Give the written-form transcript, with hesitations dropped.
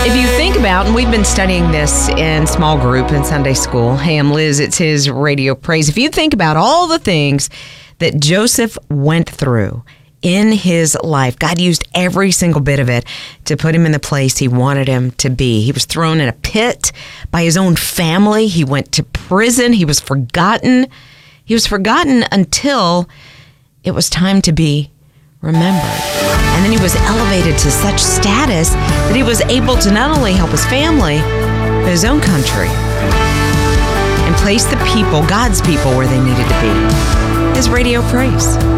If you think about, and we've been studying this in small group in Sunday school. Hey, I'm Liz. It's his Radio Praise. If you think about all the things that Joseph went through in his life, God used every single bit of it to put him in the place he wanted him to be. He was thrown in a pit by his own family. He went to prison. He was forgotten. He was forgotten until it was time to be remembered. And then he was elevated to such status that he was able to not only help his family, but his own country, and place the people, God's people, where they needed to be. His Radio Praise.